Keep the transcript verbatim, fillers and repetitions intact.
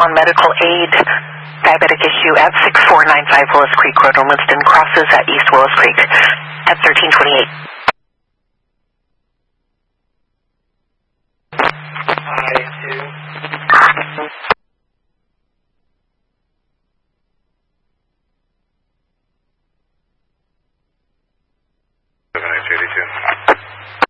on medical aid, diabetic issue at six four nine five Willis Creek Road in Winston, crosses at East Willis Creek at thirteen twenty-eight.